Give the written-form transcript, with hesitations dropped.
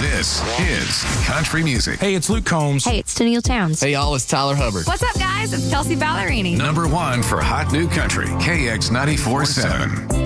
This is country music. Hey, it's Luke Combs. Hey, it's Tennille Towns. Hey, y'all, it's Tyler Hubbard. What's up, guys? It's Kelsey Ballerini. Number one for hot new country, KX 94.7.